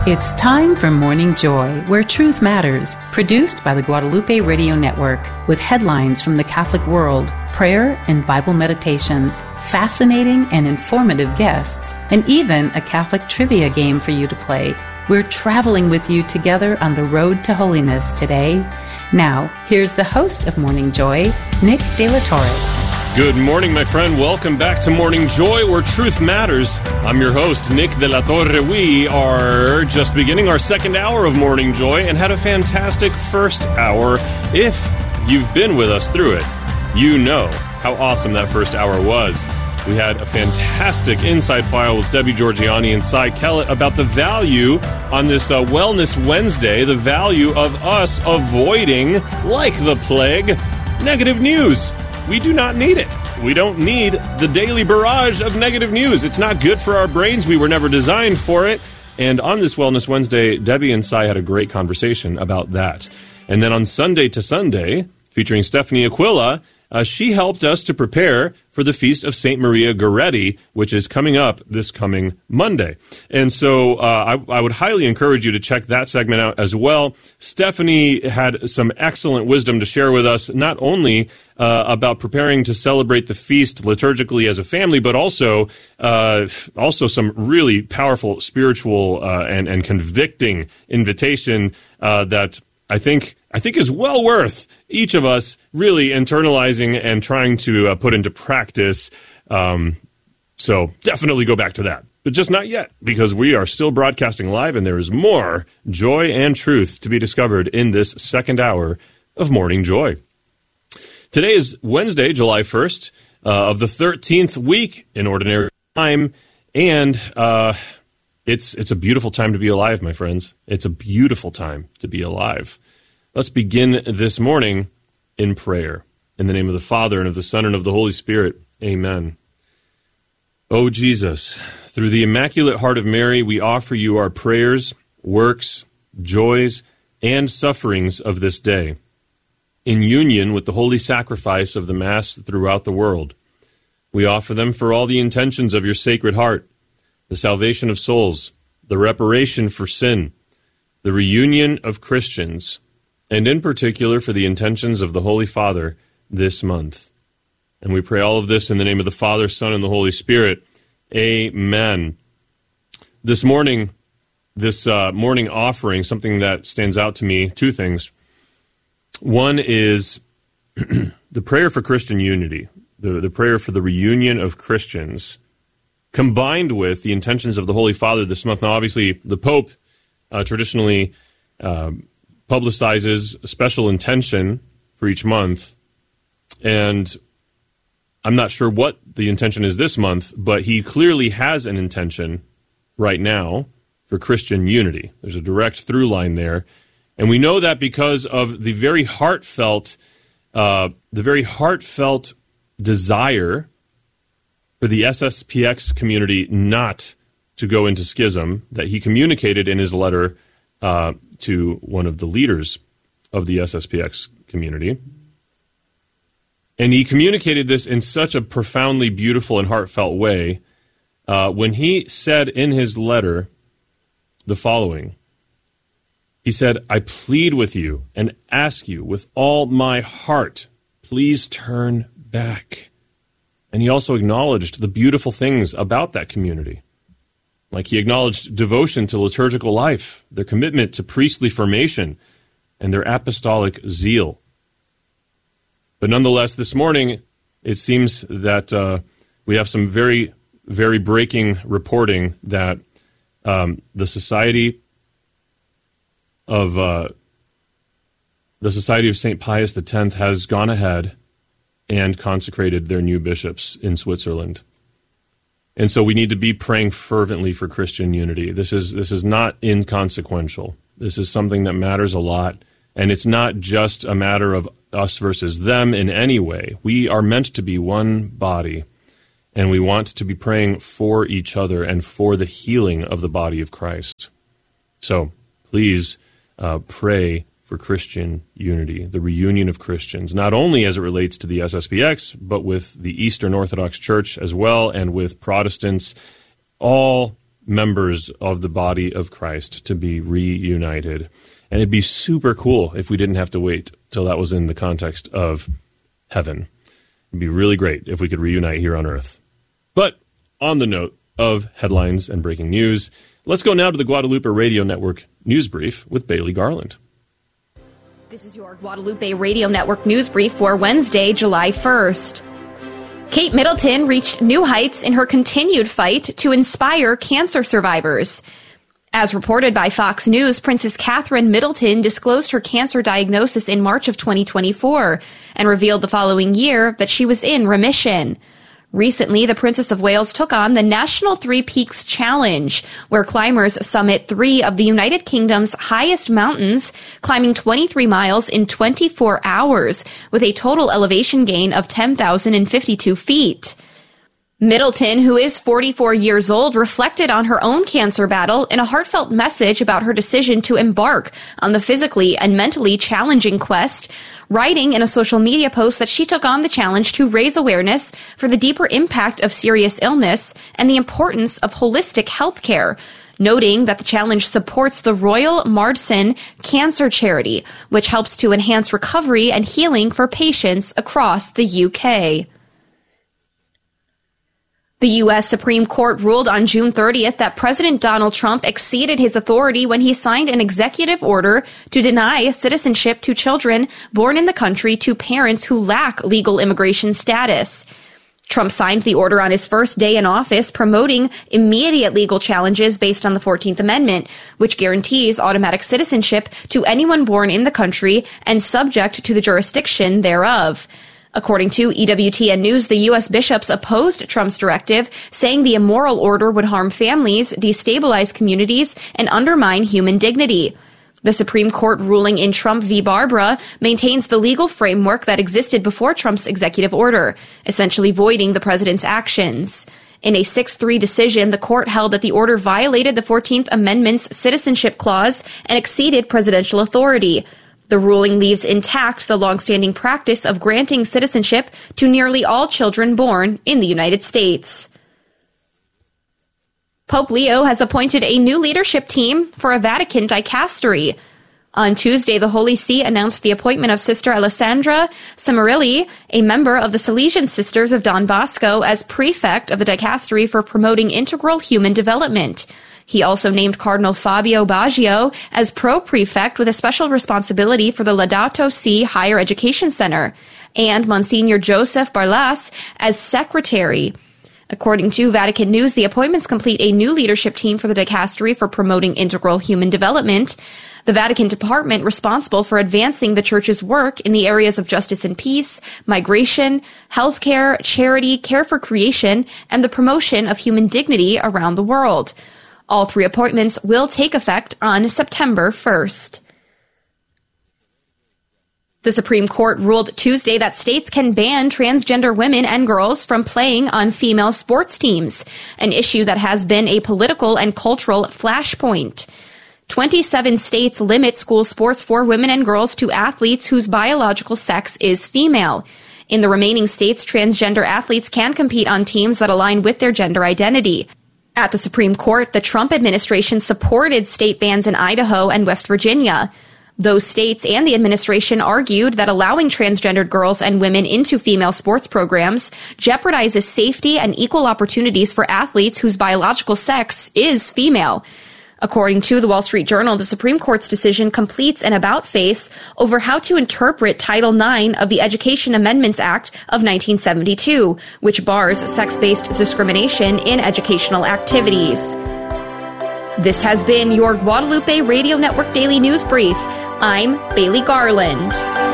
It's time for Morning Joy, where truth matters, produced by the Guadalupe Radio Network, with headlines from the Catholic world, prayer and Bible meditations, fascinating and informative guests, and even a Catholic trivia game for you to play. We're traveling with you together on the road to holiness today. Now, here's the host of Morning Joy, Nick De La Torre. Good morning, my friend. Welcome back to Morning Joy, where truth matters. I'm your host, Nick De La Torre. We are just beginning our second hour of Morning Joy and had a fantastic first hour. If you've been with us through it, you know how awesome that first hour was. We had a fantastic Inside File with Debbie Georgiani and Cy Kellett about the value on this Wellness Wednesday, the value of us avoiding, like the plague, negative news. We do not need it. We don't need the daily barrage of negative news. It's not good for our brains. We were never designed for it. And on this Wellness Wednesday, Debbie and Cy had a great conversation about that. And then on Sunday to Sunday, featuring Stephanie Aquila, she helped us to prepare for the Feast of St. Maria Goretti, which is coming up this coming Monday. And so I would highly encourage you to check that segment out as well. Stephanie had some excellent wisdom to share with us, not only about preparing to celebrate the feast liturgically as a family, but also some really powerful spiritual and convicting invitation that I think is well worth each of us really internalizing and trying to put into practice. So definitely go back to that. But just not yet, because we are still broadcasting live, and there is more joy and truth to be discovered in this second hour of Morning Joy. Today is Wednesday, July 1st, of the 13th week in Ordinary Time, and it's a beautiful time to be alive, my friends. It's a beautiful time to be alive. Let's begin this morning in prayer. In the name of the Father, and of the Son, and of the Holy Spirit. Amen. O Jesus, through the Immaculate Heart of Mary, we offer you our prayers, works, joys, and sufferings of this day, in union with the holy sacrifice of the Mass throughout the world. We offer them for all the intentions of your Sacred Heart, the salvation of souls, the reparation for sin, the reunion of Christians, and in particular for the intentions of the Holy Father this month. And we pray all of this in the name of the Father, Son, and the Holy Spirit. Amen. This morning, morning offering, something that stands out to me, two things. One is the prayer for Christian unity, the prayer for the reunion of Christians, combined with the intentions of the Holy Father this month. Now, obviously, the Pope traditionally publicizes a special intention for each month, and I'm not sure what the intention is this month, but he clearly has an intention right now for Christian unity. There's a direct through line there, and we know that because of the very heartfelt desire for the SSPX community not to go into schism that he communicated in his letter to one of the leaders of the SSPX community. And he communicated this in such a profoundly beautiful and heartfelt way when he said in his letter the following. He said, "I plead with you and ask you with all my heart, please turn back." And he also acknowledged the beautiful things about that community. Like he acknowledged devotion to liturgical life, their commitment to priestly formation, and their apostolic zeal. But nonetheless, this morning, it seems that we have some very, very breaking reporting that the Society of St. Pius X has gone ahead and consecrated their new bishops in Switzerland. And so we need to be praying fervently for Christian unity. This is not inconsequential. This is something that matters a lot, and it's not just a matter of us versus them in any way. We are meant to be one body, and we want to be praying for each other and for the healing of the body of Christ. So please pray for Christian unity, the reunion of Christians, not only as it relates to the SSPX, but with the Eastern Orthodox Church as well, and with Protestants, all members of the body of Christ to be reunited. And it'd be super cool if we didn't have to wait till that was in the context of heaven. It'd be really great if we could reunite here on earth. But on the note of headlines and breaking news, let's go now to the Guadalupe Radio Network News Brief with Bailey Garland. This is your Guadalupe Radio Network News Brief for Wednesday, July 1st. Kate Middleton reached new heights in her continued fight to inspire cancer survivors. As reported by Fox News, Princess Catherine Middleton disclosed her cancer diagnosis in March of 2024 and revealed the following year that she was in remission. Recently, the Princess of Wales took on the National Three Peaks Challenge, where climbers summit 3 of the United Kingdom's highest mountains, climbing 23 miles in 24 hours, with a total elevation gain of 10,052 feet. Middleton, who is 44 years old, reflected on her own cancer battle in a heartfelt message about her decision to embark on the physically and mentally challenging quest, writing in a social media post that she took on the challenge to raise awareness for the deeper impact of serious illness and the importance of holistic health care, noting that the challenge supports the Royal Marsden Cancer Charity, which helps to enhance recovery and healing for patients across the UK. The U.S. Supreme Court ruled on June 30th that President Donald Trump exceeded his authority when he signed an executive order to deny citizenship to children born in the country to parents who lack legal immigration status. Trump signed the order on his first day in office, promoting immediate legal challenges based on the 14th Amendment, which guarantees automatic citizenship to anyone born in the country and subject to the jurisdiction thereof. According to EWTN News, the U.S. bishops opposed Trump's directive, saying the immoral order would harm families, destabilize communities, and undermine human dignity. The Supreme Court ruling in Trump v. Barbara maintains the legal framework that existed before Trump's executive order, essentially voiding the president's actions. In a 6-3 decision, the court held that the order violated the 14th Amendment's citizenship clause and exceeded presidential authority. The ruling leaves intact the longstanding practice of granting citizenship to nearly all children born in the United States. Pope Leo has appointed a new leadership team for a Vatican dicastery. On Tuesday, the Holy See announced the appointment of Sister Alessandra Samarilli, a member of the Salesian Sisters of Don Bosco, as prefect of the dicastery for promoting integral human development. He also named Cardinal Fabio Baggio as pro-prefect with a special responsibility for the Laudato Si Higher Education Center, and Monsignor Joseph Barlas as secretary. According to Vatican News, the appointments complete a new leadership team for the dicastery for promoting integral human development. The Vatican department responsible for advancing the Church's work in the areas of justice and peace, migration, healthcare, charity, care for creation, and the promotion of human dignity around the world. All 3 appointments will take effect on September 1st. The Supreme Court ruled Tuesday that states can ban transgender women and girls from playing on female sports teams, an issue that has been a political and cultural flashpoint. 27 states limit school sports for women and girls to athletes whose biological sex is female. In the remaining states, transgender athletes can compete on teams that align with their gender identity. At the Supreme Court, the Trump administration supported state bans in Idaho and West Virginia. Those states and the administration argued that allowing transgendered girls and women into female sports programs jeopardizes safety and equal opportunities for athletes whose biological sex is female. According to the Wall Street Journal, the Supreme Court's decision completes an about-face over how to interpret Title IX of the Education Amendments Act of 1972, which bars sex-based discrimination in educational activities. This has been your Guadalupe Radio Network Daily News Brief. I'm Bailey Garland.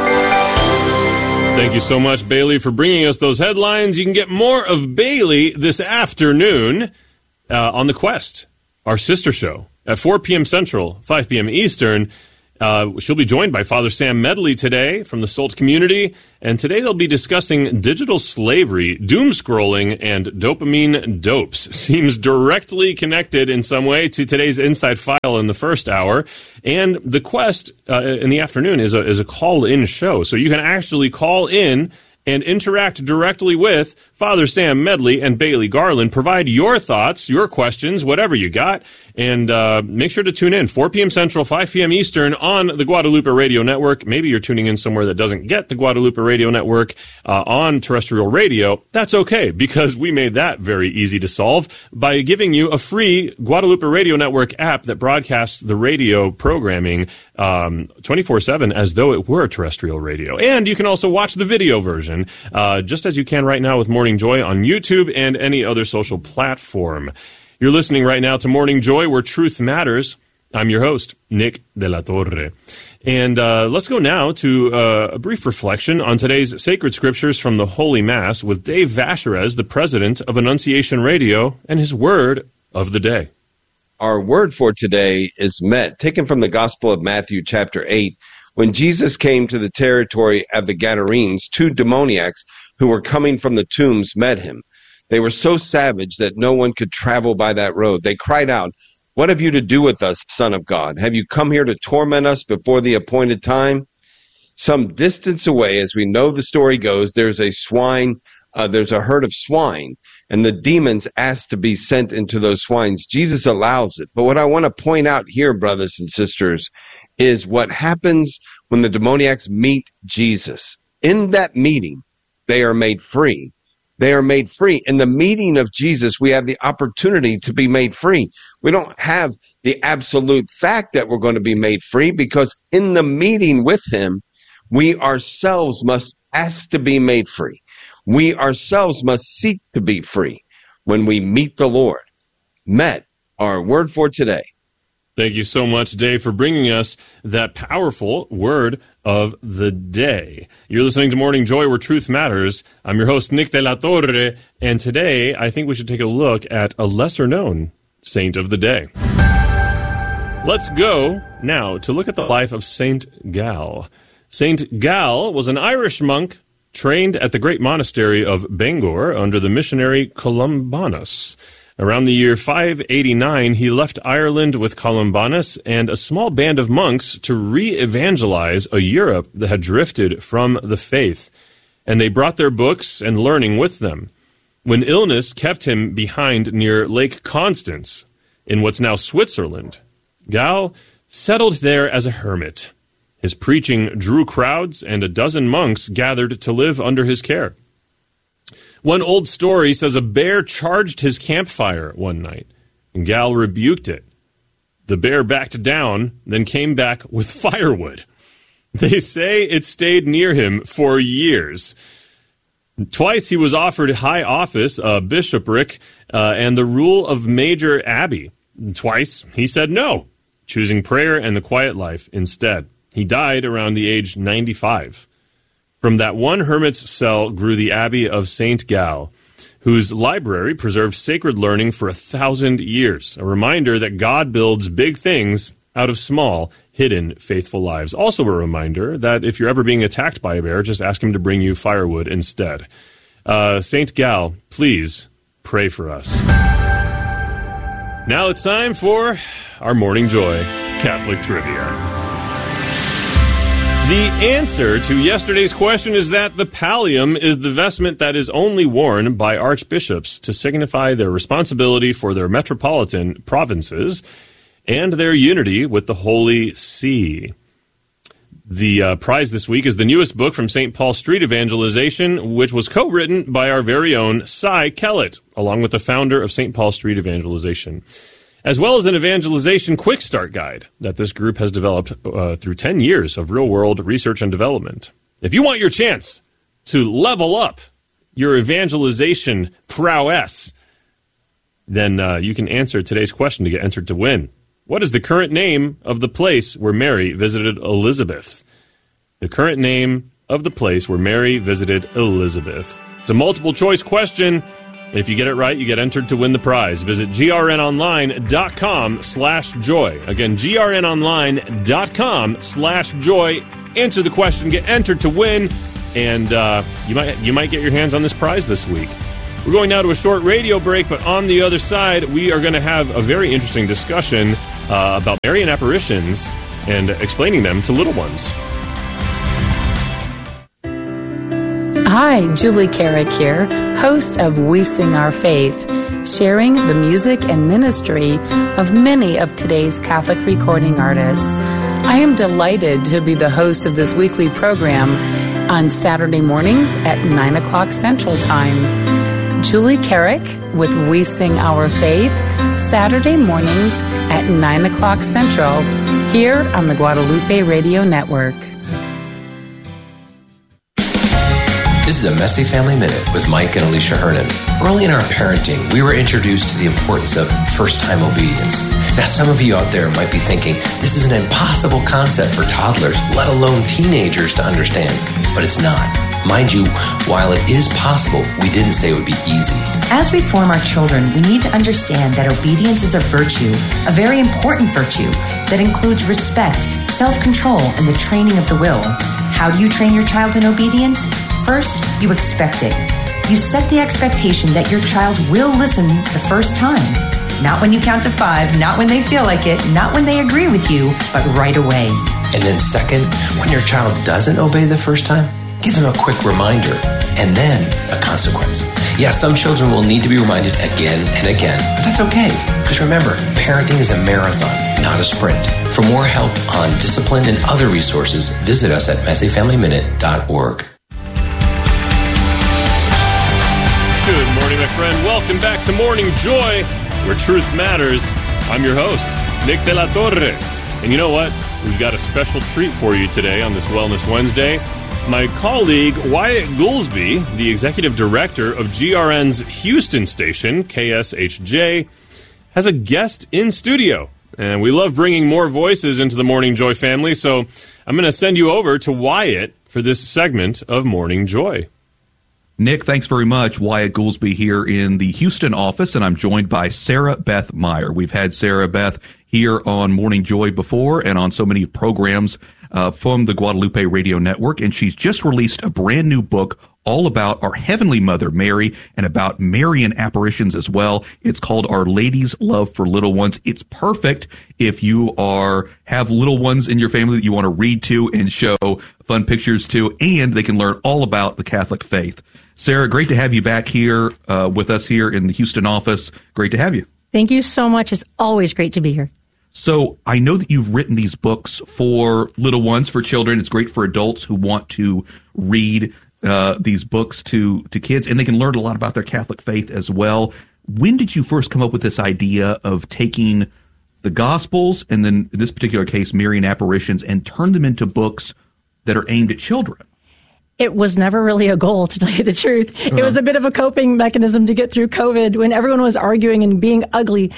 Thank you so much, Bailey, for bringing us those headlines. You can get more of Bailey this afternoon on The Quest, our sister show, at 4 p.m. Central, 5 p.m. Eastern. She'll be joined by Father Sam Medley today from the SOLT community, and today they'll be discussing digital slavery, doom scrolling, and dopamine dopes. Seems directly connected in some way to today's Inside File in the first hour, and The Quest in the afternoon is a call-in show, so you can actually call in and interact directly with Father Sam Medley and Bailey Garland. Provide your thoughts, your questions, whatever you got, and make sure to tune in 4 p.m. Central, 5 p.m. Eastern on the Guadalupe Radio Network. Maybe you're tuning in somewhere that doesn't get the Guadalupe Radio Network on terrestrial radio. That's okay, because we made that very easy to solve by giving you a free Guadalupe Radio Network app that broadcasts the radio programming 24/7 as though it were terrestrial radio. And you can also watch the video version, just as you can right now with Morning Joy on YouTube and any other social platform. You're listening right now to Morning Joy, where truth matters. I'm your host, Nick de la Torre. And let's go now to a brief reflection on today's sacred scriptures from the Holy Mass with Dave Vacherez, the president of Annunciation Radio, and his word of the day. Our word for today is met, taken from the Gospel of Matthew, chapter 8. When Jesus came to the territory of the Gadarenes, 2 demoniacs who were coming from the tombs met him. They were so savage that no one could travel by that road. They cried out, "What have you to do with us, Son of God? Have you come here to torment us before the appointed time?" Some distance away, as we know the story goes, there's a herd of swine, and the demons ask to be sent into those swines. Jesus allows it. But what I want to point out here, brothers and sisters, is what happens when the demoniacs meet Jesus. In that meeting, they are made free. They are made free. In the meeting of Jesus, we have the opportunity to be made free. We don't have the absolute fact that we're going to be made free, because in the meeting with him, we ourselves must ask to be made free. We ourselves must seek to be free when we meet the Lord. Met, our word for today. Thank you so much, Dave, for bringing us that powerful word of the day. You're listening to Morning Joy, where truth matters. I'm your host, Nick de la Torre, and today I think we should take a look at a lesser-known saint of the day. Let's go now to look at the life of Saint Gall. Saint Gall was an Irish monk trained at the great monastery of Bangor under the missionary Columbanus. Around the year 589, he left Ireland with Columbanus and a small band of monks to re-evangelize a Europe that had drifted from the faith. And they brought their books and learning with them. When illness kept him behind near Lake Constance, in what's now Switzerland, Gall settled there as a hermit. His preaching drew crowds, and a dozen monks gathered to live under his care. One old story says a bear charged his campfire one night, and Gall rebuked it. The bear backed down, then came back with firewood. They say it stayed near him for years. Twice he was offered high office, a bishopric, and the rule of major abbey. Twice he said no, choosing prayer and the quiet life instead. He died around the age 95. From that one hermit's cell grew the Abbey of St. Gall, whose library preserved sacred learning for 1,000 years, a reminder that God builds big things out of small, hidden, faithful lives. Also a reminder that if you're ever being attacked by a bear, just ask him to bring you firewood instead. St. Gall, please pray for us. Now it's time for our Morning Joy Catholic Trivia. The answer to yesterday's question is that the pallium is the vestment that is only worn by archbishops to signify their responsibility for their metropolitan provinces and their unity with the Holy See. The prize this week is the newest book from St. Paul Street Evangelization, which was co-written by our very own Cy Kellett, along with the founder of St. Paul Street Evangelization, as well as an evangelization quick start guide that this group has developed through 10 years of real-world research and development. If you want your chance to level up your evangelization prowess, then you can answer today's question to get entered to win. What is the current name of the place where Mary visited Elizabeth? The current name of the place where Mary visited Elizabeth. It's a multiple choice question. If you get it right, you get entered to win the prize. Visit grnonline.com/joy. Again, grnonline.com/joy. Answer the question, get entered to win, and you might get your hands on this prize this week. We're going now to a short radio break, but on the other side, we are going to have a very interesting discussion about Marian apparitions and explaining them to little ones. Hi, Julie Carrick here, host of We Sing Our Faith, sharing the music and ministry of many of today's Catholic recording artists. I am delighted to be the host of this weekly program on Saturday mornings at 9 o'clock Central Time. Julie Carrick with We Sing Our Faith, Saturday mornings at 9 o'clock Central, here on the Guadalupe Radio Network. This is a Messy Family Minute with Mike and Alicia Hernan. Early in our parenting, we were introduced to the importance of first-time obedience. Now, some of you out there might be thinking, this is an impossible concept for toddlers, let alone teenagers, to understand. But it's not. Mind you, while it is possible, we didn't say it would be easy. As we form our children, we need to understand that obedience is a virtue, a very important virtue, that includes respect, self-control, and the training of the will. How do you train your child in obedience? First, you expect it. You set the expectation that your child will listen the first time. Not when you count to 5, not when they feel like it, not when they agree with you, but right away. And then second, when your child doesn't obey the first time, give them a quick reminder and then a consequence. Yeah, some children will need to be reminded again and again, but that's okay. Because remember, parenting is a marathon, not a sprint. For more help on discipline and other resources, visit us at messyfamilyminute.org. Good morning, my friend. Welcome back to Morning Joy, where truth matters. I'm your host, Nick De La Torre. And you know what? We've got a special treat for you today on this Wellness Wednesday. My colleague, Wyatt Goolsbee, the executive director of GRN's Houston station, KSHJ, has a guest in studio. And we love bringing more voices into the Morning Joy family, so I'm going to send you over to Wyatt for this segment of Morning Joy. Nick, thanks very much. Wyatt Goolsbee here in the Houston office, and I'm joined by Sarah Beth Meyer. We've had Sarah Beth here on Morning Joy before and on so many programs from the Guadalupe Radio Network, and she's just released a brand new book all about our Heavenly Mother, Mary, and about Marian apparitions as well. It's called Our Lady's Love for Little Ones. It's perfect if you have little ones in your family that you want to read to and show fun pictures to, and they can learn all about the Catholic faith. Sarah, great to have you back here with us here in the Houston office. Great to have you. Thank you so much. It's always great to be here. So I know that you've written these books for little ones, for children. It's great for adults who want to read these books to kids, and they can learn a lot about their Catholic faith as well. When did you first come up with this idea of taking the Gospels, and then in this particular case, Marian apparitions, and turn them into books that are aimed at children? It was never really a goal, to tell you the truth. Uh-huh. It was a bit of a coping mechanism to get through COVID when everyone was arguing and being ugly.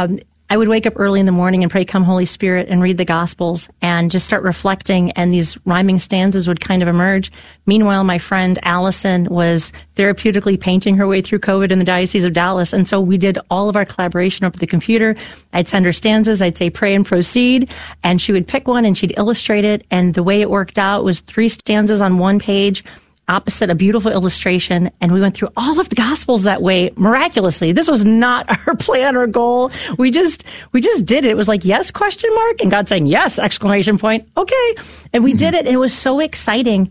I would wake up early in the morning and pray, "Come, Holy Spirit," and read the Gospels and just start reflecting, and these rhyming stanzas would kind of emerge. Meanwhile, my friend Allison was therapeutically painting her way through COVID in the Diocese of Dallas, and so we did all of our collaboration over the computer. I'd send her stanzas, I'd say, "Pray and proceed," and she would pick one and she'd illustrate it, and the way it worked out was 3 stanzas on one page, opposite a beautiful illustration, and we went through all of the Gospels that way miraculously. This was not our plan or goal. We just did it. It was like, yes, question mark, and God saying, yes, exclamation point, okay. And we did it, and it was so exciting.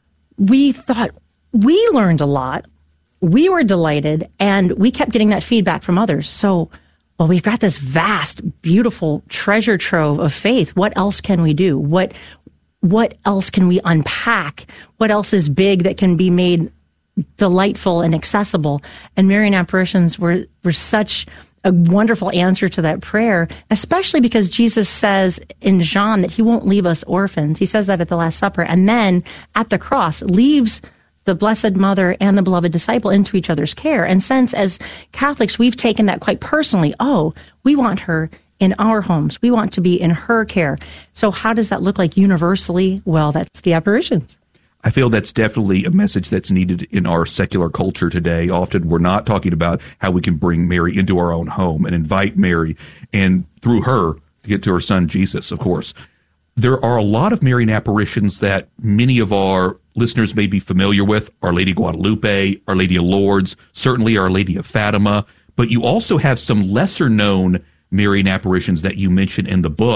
We thought we learned a lot. We were delighted, and we kept getting that feedback from others. So, well, we've got this vast, beautiful treasure trove of faith. What else can we do? What else can we unpack? What else is big that can be made delightful and accessible? And Marian apparitions were such a wonderful answer to that prayer, especially because Jesus says in John that he won't leave us orphans. He says that at the Last Supper, and then at the cross leaves the Blessed Mother and the beloved disciple into each other's care. And since as Catholics, we've taken that quite personally. Oh, we want her in our homes. We want to be in her care. So how does that look like universally? Well, that's the apparitions. I feel that's definitely a message that's needed in our secular culture today. Often we're not talking about how we can bring Mary into our own home and invite Mary, and through her to get to her son Jesus, of course. There are a lot of Marian apparitions that many of our listeners may be familiar with. Our Lady Guadalupe, Our Lady of Lourdes, certainly Our Lady of Fatima. But you also have some lesser known Marian apparitions that you mentioned in the book.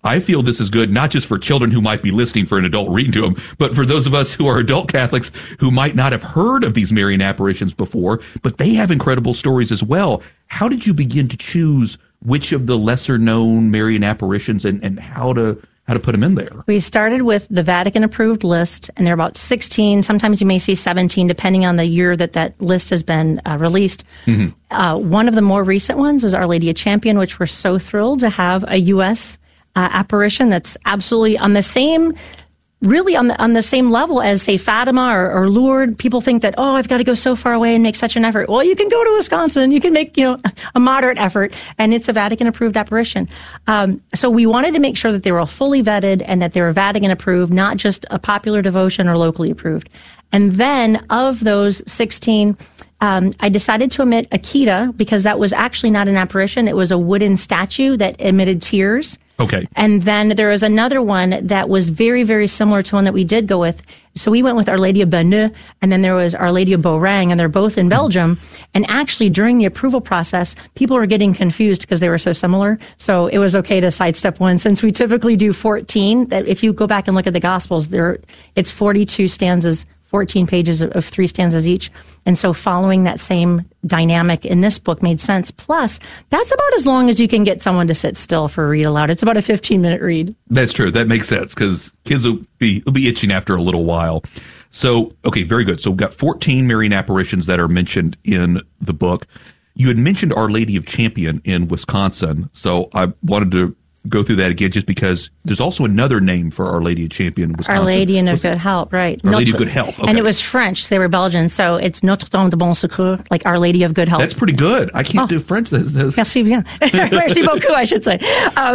I feel this is good, not just for children who might be listening for an adult reading to them, but for those of us who are adult Catholics who might not have heard of these Marian apparitions before, but they have incredible stories as well. How did you begin to choose which of the lesser known Marian apparitions and how to put them in there? We started with the Vatican approved list, and there are about 16, sometimes you may see 17, depending on the year that list has been released. Mm-hmm. One of the more recent ones is Our Lady of Champion, which we're so thrilled to have a U.S. Apparition that's absolutely on the same, really on the same level as, say, Fatima or Lourdes. People think that, I've got to go so far away and make such an effort. Well, you can go to Wisconsin. You can make, a moderate effort, and it's a Vatican-approved apparition. So we wanted to make sure that they were fully vetted and that they were Vatican-approved, not just a popular devotion or locally approved. And then of those 16, I decided to omit Akita because that was actually not an apparition. It was a wooden statue that emitted tears. Okay. And then there was another one that was very, very similar to one that we did go with. So we went with Our Lady of Banneux, and then there was Our Lady of Beaurang, and they're both in Belgium. And actually, during the approval process, people were getting confused because they were so similar. So it was okay to sidestep one. Since we typically do 14, that if you go back and look at the Gospels, it's 42 stanzas, 14 pages of 3 stanzas each. And so following that same dynamic in this book made sense. Plus, that's about as long as you can get someone to sit still for a read aloud. It's about a 15-minute read. That's true. That makes sense because kids will be itching after a little while. So, okay, very good. So we've got 14 Marian apparitions that are mentioned in the book. You had mentioned Our Lady of Champion in Wisconsin. So I wanted to go through that again just because there's also another name for Our Lady of Champion in Wisconsin. Our Lady of Good Help, right. Our Lady of Good Help. Okay. And it was French. They were Belgian. So it's Notre Dame de Bon Secours, like Our Lady of Good Help. That's pretty good. I can't do French. Merci bien. Merci beaucoup, I should say.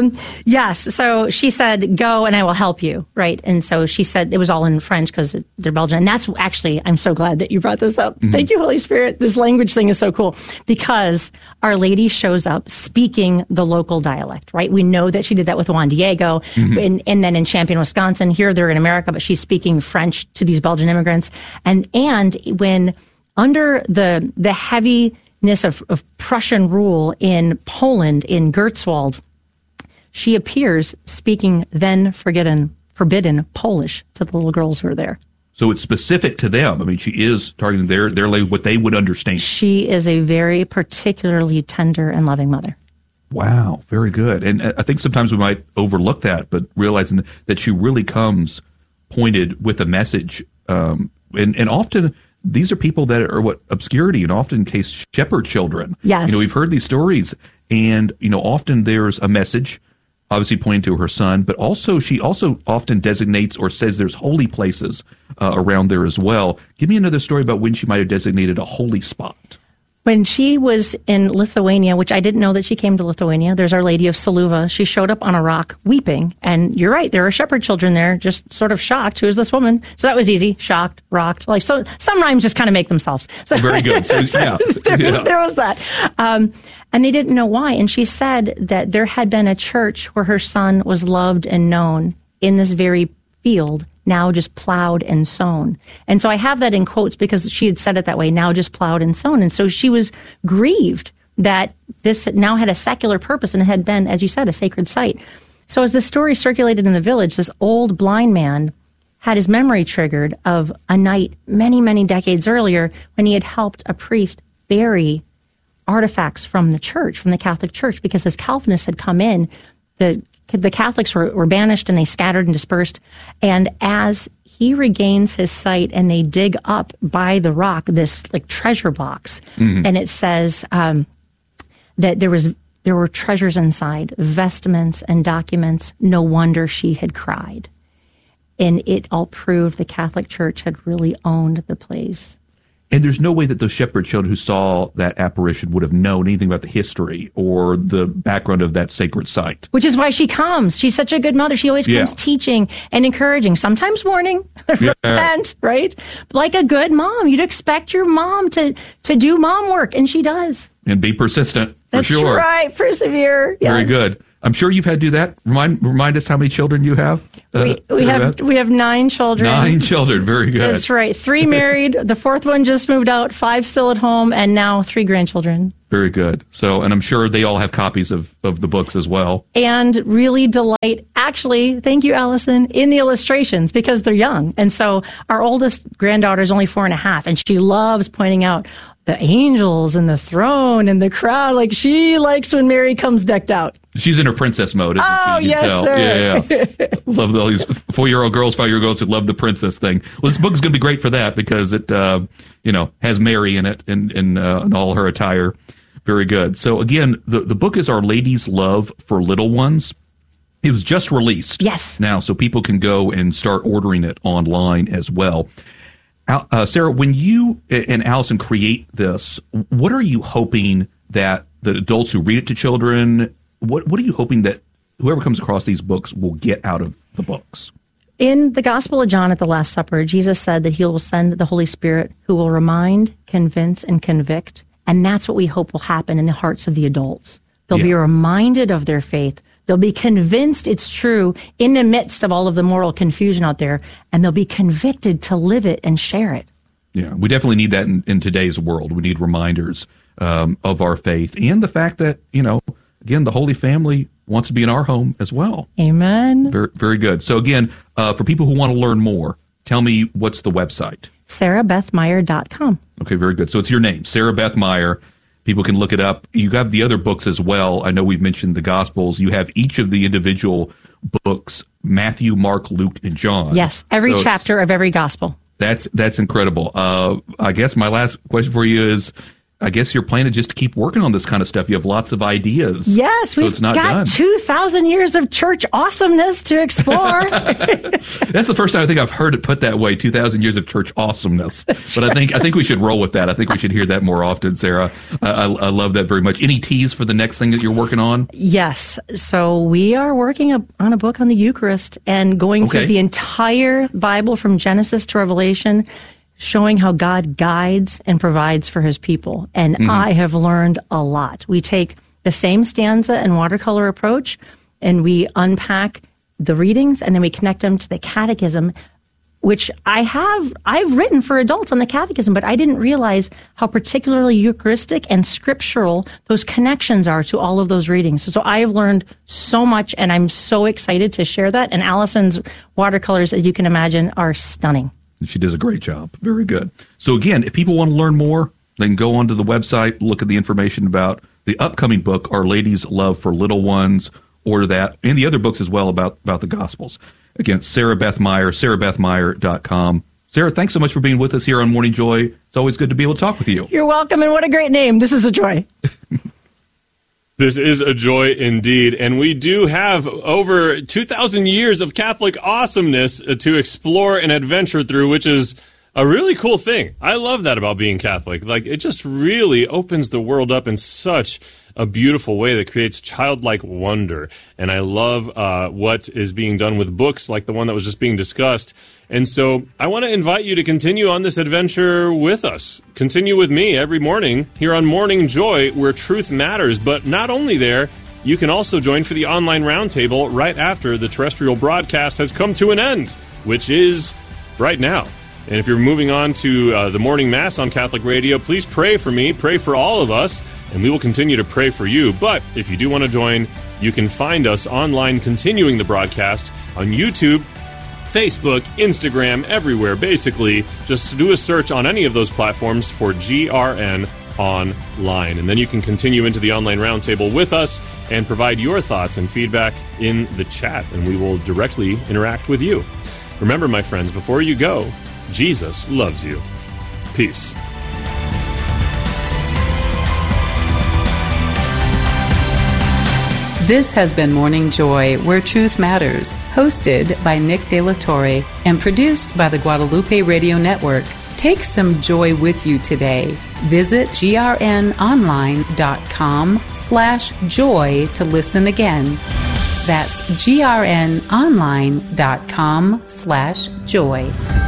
Yes. So she said, go and I will help you, right? And so she said, it was all in French because they're Belgian. And that's actually, I'm so glad that you brought this up. Mm-hmm. Thank you, Holy Spirit. This language thing is so cool because Our Lady shows up speaking the local dialect, right? We know that she did that with Juan Diego, mm-hmm. and then in Champion, Wisconsin. Here they're in America, but she's speaking French to these Belgian immigrants. And when under the heaviness of Prussian rule in Poland, in Gertzwald, she appears speaking then forbidden Polish to the little girls who are there. So it's specific to them. I mean, she is targeting their what they would understand. She is a very particularly tender and loving mother. Wow, very good. And I think sometimes we might overlook that, but realizing that she really comes pointed with a message. And often these are people that are obscurity, and often in case shepherd children. Yes. We've heard these stories, and often there's a message, obviously pointing to her son, but also she also often designates or says there's holy places around there as well. Give me another story about when she might have designated a holy spot. When she was in Lithuania, which I didn't know that she came to Lithuania, there's Our Lady of Saluva. She showed up on a rock weeping. And you're right, there are shepherd children there, just sort of shocked. Who is this woman? So that was easy. Shocked, rocked. Like, so some rhymes just kind of make themselves. So, very good. So, yeah. There was that. And they didn't know why. And she said that there had been a church where her son was loved and known in this very field, now just plowed and sown. And so I have that in quotes because she had said it that way, now just plowed and sown. And so she was grieved that this now had a secular purpose and it had been, as you said, a sacred site. So as the story circulated in the village, this old blind man had his memory triggered of a night many, many decades earlier when he had helped a priest bury artifacts from the church, from the Catholic Church, because as Calvinists had come in, the Catholics were banished and they scattered and dispersed. And as he regains his sight and they dig up by the rock this like treasure box, mm-hmm. and it says that there were treasures inside, vestments and documents. No wonder she had cried. And it all proved the Catholic Church had really owned the place. And there's no way that those shepherd children who saw that apparition would have known anything about the history or the background of that sacred site. Which is why she comes. She's such a good mother. She always comes teaching and encouraging, sometimes warning, right? Like a good mom. You'd expect your mom to do mom work, and she does. And be persistent, for That's sure. That's right. Persevere. Yes. Very good. I'm sure you've had to do that. Remind us how many children you have. We have 9 children. 9 children. Very good. That's right. 3 married. The 4th one just moved out. 5 still at home, and now 3 grandchildren. Very good. So, and I'm sure they all have copies of the books as well. And really delight, actually, thank you, Allison, in the illustrations because they're young. And so our oldest granddaughter is only 4.5, and she loves pointing out the angels and the throne and the crowd. Like, she likes when Mary comes decked out. She's in her princess mode, isn't she? You yes, tell. sir. Yeah. Love all these 4-year-old girls, 5-year-old girls who love the princess thing. Well, this book is going to be great for that because it, has Mary in it and all her attire. Very good. So again, the book is Our Lady's Love for Little Ones. It was just released. Yes. Now, so people can go and start ordering it online as well. Sarah, when you and Allison create this, what are you hoping that the adults who read it to children, what are you hoping that whoever comes across these books will get out of the books? In the Gospel of John at the Last Supper, Jesus said that he will send the Holy Spirit who will remind, convince, and convict. And that's what we hope will happen in the hearts of the adults. They'll be reminded of their faith. They'll be convinced it's true in the midst of all of the moral confusion out there, and they'll be convicted to live it and share it. Yeah, we definitely need that in today's world. We need reminders of our faith and the fact that, again, the Holy Family wants to be in our home as well. Amen. Very, very good. So again, for people who want to learn more, tell me what's the website? SarahBethMeyer.com. Okay, very good. So it's your name, Sarah Beth Meyer. People can look it up. You have the other books as well. I know we've mentioned the Gospels. You have each of the individual books, Matthew, Mark, Luke, and John. Yes, every chapter of every Gospel. That's incredible. I guess my last question for you is, I guess you're planning just to keep working on this kind of stuff. You have lots of ideas. Yes, we've got 2,000 years of church awesomeness to explore. That's the first time I think I've heard it put that way, 2,000 years of church awesomeness. But right. I think we should roll with that. I think we should hear that more often, Sarah. I love that very much. Any tease for the next thing that you're working on? Yes. So we are working on a book on the Eucharist and going through the entire Bible from Genesis to Revelation, showing how God guides and provides for his people. And I have learned a lot. We take the same stanza and watercolor approach, and we unpack the readings, and then we connect them to the catechism, which I've written for adults on the catechism, but I didn't realize how particularly Eucharistic and scriptural those connections are to all of those readings. So I have learned so much, and I'm so excited to share that. And Allison's watercolors, as you can imagine, are stunning. She does a great job. Very good. So again, if people want to learn more, they can go onto the website, look at the information about the upcoming book, Our Lady's Love for Little Ones, order that, and the other books as well about the Gospels. Again, Sarah Beth Meyer, SarahBethMeyer.com. Sarah, thanks so much for being with us here on Morning Joy. It's always good to be able to talk with you. You're welcome, and what a great name. This is a joy. This is a joy indeed, and we do have over 2,000 years of Catholic awesomeness to explore and adventure through, which is a really cool thing. I love that about being Catholic. Like, it just really opens the world up in such a beautiful way that creates childlike wonder. And I love what is being done with books like the one that was just being discussed. And so I want to invite you to continue on this adventure with us. Continue with me every morning here on Morning Joy, where truth matters. But not only there, you can also join for the online roundtable right after the terrestrial broadcast has come to an end, which is right now. And if you're moving on to the morning mass on Catholic Radio, please pray for me, pray for all of us, and we will continue to pray for you. But if you do want to join, you can find us online continuing the broadcast on YouTube, Facebook, Instagram, everywhere, basically. Just do a search on any of those platforms for GRN Online. And then you can continue into the online roundtable with us and provide your thoughts and feedback in the chat, and we will directly interact with you. Remember, my friends, before you go, Jesus loves you. Peace. This has been Morning Joy, Where Truth Matters, hosted by Nick De La Torre and produced by the Guadalupe Radio Network. Take some joy with you today. Visit grnonline.com/joy to listen again. That's grnonline.com/joy.